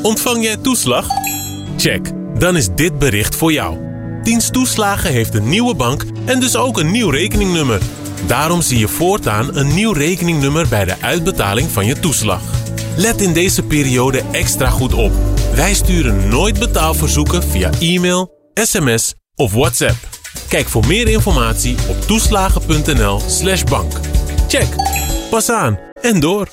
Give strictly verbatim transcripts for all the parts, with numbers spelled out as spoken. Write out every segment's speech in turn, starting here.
Ontvang jij toeslag? Check, dan is dit bericht voor jou. Dienst Toeslagen heeft een nieuwe bank en dus ook een nieuw rekeningnummer. Daarom zie je voortaan een nieuw rekeningnummer bij de uitbetaling van je toeslag. Let in deze periode extra goed op. Wij sturen nooit betaalverzoeken via e-mail, sms of WhatsApp. Kijk voor meer informatie op toeslagen.nl slash bank. Check, pas aan en door.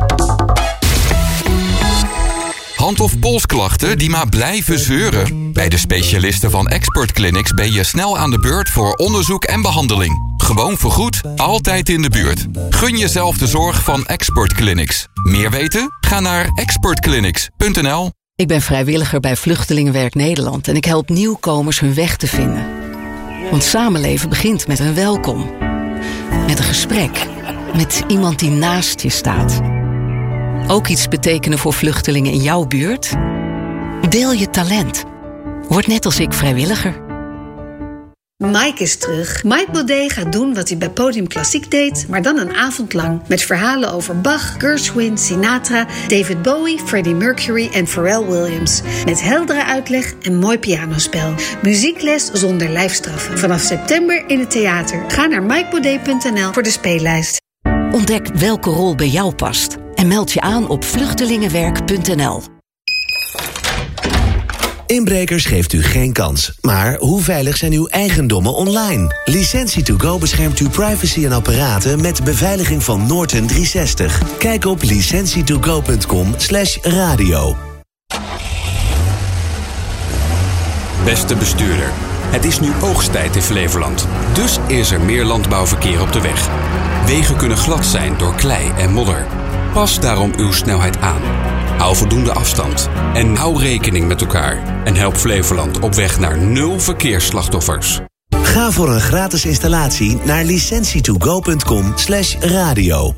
Hand- of polsklachten die maar blijven zeuren? Bij de specialisten van Expert Clinics ben je snel aan de beurt voor onderzoek en behandeling. Gewoon vergoed, altijd in de buurt. Gun jezelf de zorg van Expert Clinics. Meer weten? Ga naar expert clinics punt n l. Ik ben vrijwilliger bij Vluchtelingenwerk Nederland en ik help nieuwkomers hun weg te vinden. Want samenleven begint met een welkom. Met een gesprek. Met iemand die naast je staat. Ook iets betekenen voor vluchtelingen in jouw buurt? Deel je talent. Word net als ik vrijwilliger. Mike is terug. Mike Baudet gaat doen wat hij bij Podium Klassiek deed, maar dan een avond lang. Met verhalen over Bach, Gershwin, Sinatra, David Bowie, Freddie Mercury en Pharrell Williams. Met heldere uitleg en mooi pianospel. Muziekles zonder lijfstraffen. Vanaf september in het theater. Ga naar mike baudet punt n l voor de speellijst. Ontdek welke rol bij jou past. En meld je aan op vluchtelingenwerk punt n l. Inbrekers geeft u geen kans. Maar hoe veilig zijn uw eigendommen online? Licentie to go beschermt uw privacy en apparaten met de beveiliging van Norton driehonderdzestig. Kijk op licentie to go punt com slash radio. Beste bestuurder, het is nu oogsttijd in Flevoland. Dus is er meer landbouwverkeer op de weg. Wegen kunnen glad zijn door klei en modder. Pas daarom uw snelheid aan. Hou voldoende afstand. En hou rekening met elkaar. En help Flevoland op weg naar nul verkeersslachtoffers. Ga voor een gratis installatie naar licentie to go punt com slash radio.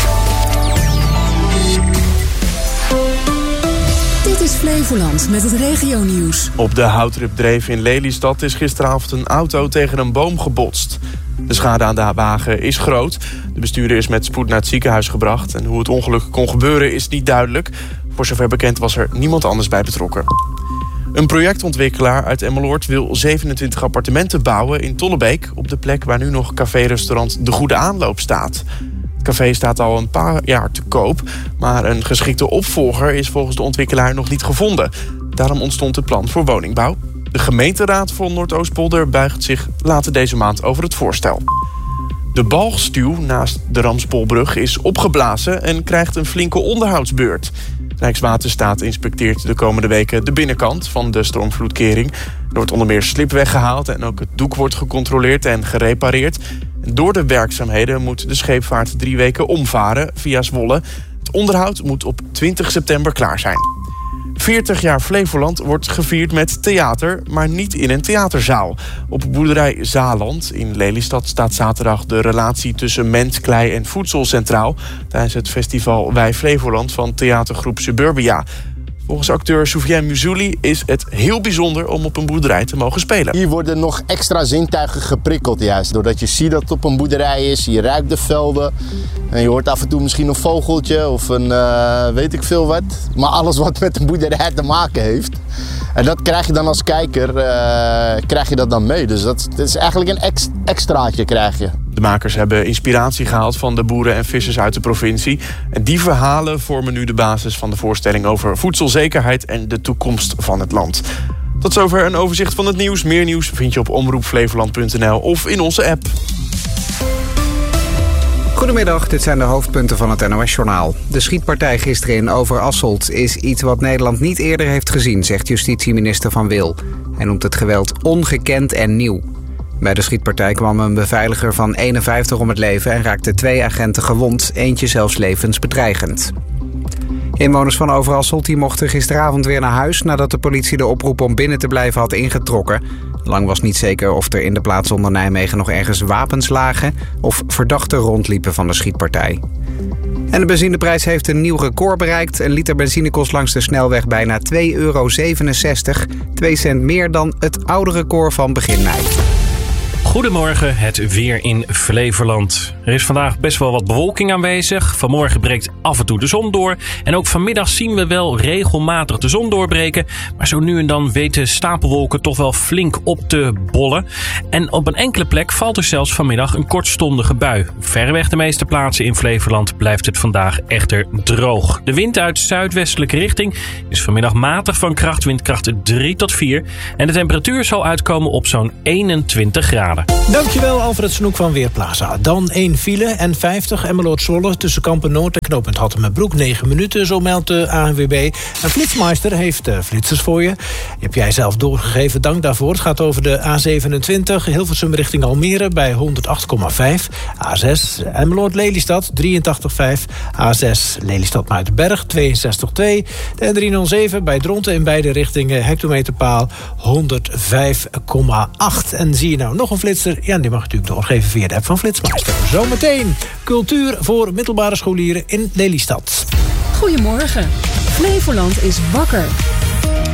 Dit is Flevoland met het regionieuws. Op de Houtrupdreef in Lelystad is gisteravond een auto tegen een boom gebotst. De schade aan de wagen is groot. De bestuurder is met spoed naar het ziekenhuis gebracht. En hoe het ongeluk kon gebeuren is niet duidelijk. Voor zover bekend was er niemand anders bij betrokken. Een projectontwikkelaar uit Emmeloord wil zevenentwintig appartementen bouwen in Tollebeek, op de plek waar nu nog café-restaurant De Goede Aanloop staat. Het café staat al een paar jaar te koop, maar een geschikte opvolger is volgens de ontwikkelaar nog niet gevonden. Daarom ontstond het plan voor woningbouw. De gemeenteraad van Noordoostpolder buigt zich later deze maand over het voorstel. De Balgstuw naast de Ramspolbrug is opgeblazen en krijgt een flinke onderhoudsbeurt. Rijkswaterstaat inspecteert de komende weken de binnenkant van de stormvloedkering. Er wordt onder meer slip weggehaald en ook het doek wordt gecontroleerd en gerepareerd. En door de werkzaamheden moet de scheepvaart drie weken omvaren via Zwolle. Het onderhoud moet op twintig september klaar zijn. veertig jaar Flevoland wordt gevierd met theater, maar niet in een theaterzaal. Op boerderij Zaland in Lelystad staat zaterdag de relatie tussen mens, klei en voedsel centraal tijdens het festival Wij Flevoland van theatergroep Suburbia. Volgens acteur Soufiane Muzouli is het heel bijzonder om op een boerderij te mogen spelen. Hier worden nog extra zintuigen geprikkeld juist. Doordat je ziet dat het op een boerderij is, je ruikt de velden. En je hoort af en toe misschien een vogeltje of een uh, weet ik veel wat. Maar alles wat met een boerderij te maken heeft. En dat krijg je dan als kijker, uh, krijg je dat dan mee. Dus dat, dat is eigenlijk een ex, extraatje krijg je. De makers hebben inspiratie gehaald van de boeren en vissers uit de provincie. En die verhalen vormen nu de basis van de voorstelling over voedselzekerheid en de toekomst van het land. Tot zover een overzicht van het nieuws. Meer nieuws vind je op omroep flevoland punt n l of in onze app. Goedemiddag, dit zijn de hoofdpunten van het N O S-journaal. De schietpartij gisteren in Overasselt is iets wat Nederland niet eerder heeft gezien, zegt justitieminister Van Wil. Hij noemt het geweld ongekend en nieuw. Bij de schietpartij kwam een beveiliger van eenenvijftig om het leven en raakten twee agenten gewond, eentje zelfs levensbedreigend. Inwoners van Overasselt die mochten gisteravond weer naar huis nadat de politie de oproep om binnen te blijven had ingetrokken. Lang was niet zeker of er in de plaats onder Nijmegen nog ergens wapens lagen of verdachten rondliepen van de schietpartij. En de benzineprijs heeft een nieuw record bereikt. Een liter benzine kost langs de snelweg bijna twee euro zevenenzestig. twee cent meer dan het oude record van begin mei. Goedemorgen, het weer in Flevoland. Er is vandaag best wel wat bewolking aanwezig. Vanmorgen breekt af en toe de zon door. En ook vanmiddag zien we wel regelmatig de zon doorbreken. Maar zo nu en dan weten stapelwolken toch wel flink op te bollen. En op een enkele plek valt er zelfs vanmiddag een kortstondige bui. Verreweg de meeste plaatsen in Flevoland blijft het vandaag echter droog. De wind uit zuidwestelijke richting is vanmiddag matig van kracht, windkracht drie tot vier. En de temperatuur zal uitkomen op zo'n eenentwintig graden. Dankjewel Alfred Snoek van Weerplaza. Dan één file, N vijftig Emmeloord-Zwolle tussen Kampen Noord en knooppunt Hattemerbroek. negen minuten, zo meldt de A N W B. Een Flitsmeister heeft uh, flitsers voor je. Die heb jij zelf doorgegeven, dank daarvoor. Het gaat over de A zevenentwintig, Hilversum richting Almere bij honderdacht komma vijf. A zes Emmeloord-Lelystad drieëntachtig komma vijf. A zes Lelystad-Muidenberg tweeënzestig komma twee. De N driehonderdzeven bij Dronten in beide richtingen hectometerpaal honderdvijf komma acht. En zie je nou nog een flitser? Ja, die mag je natuurlijk doorgeven via de app van Flitsmeister. Zometeen cultuur voor middelbare scholieren in Lelystad. Goedemorgen. Flevoland is wakker.